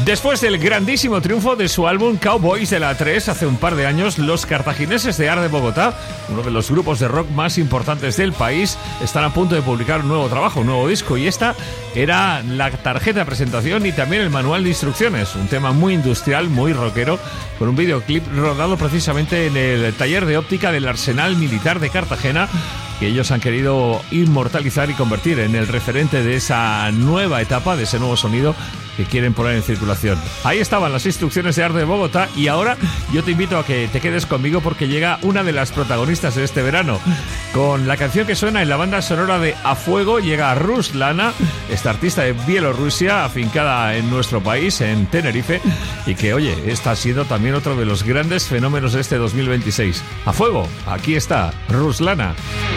Después del grandísimo triunfo de su álbum Cowboys de la A3 hace un par de años, los cartagineses de Art de Bogotá, uno de los grupos de rock más importantes del país, están a punto de publicar un nuevo trabajo, un nuevo disco, y esta era la tarjeta de presentación y también el manual de instrucciones, un tema muy industrial, muy rockero, con un videoclip rodado precisamente en el taller de óptica del Arsenal Militar de Cartagena, que ellos han querido inmortalizar y convertir en el referente de esa nueva etapa, de ese nuevo sonido que quieren poner en circulación. Ahí estaban las instrucciones de Art de Bogotá, y ahora yo te invito a que te quedes conmigo porque llega una de las protagonistas de este verano. Con la canción que suena en la banda sonora de A Fuego llega Ruslana, esta artista de Bielorrusia, afincada en nuestro país, en Tenerife, y que, oye, está siendo también otro de los grandes fenómenos de este 2026. A Fuego, aquí está Ruslana.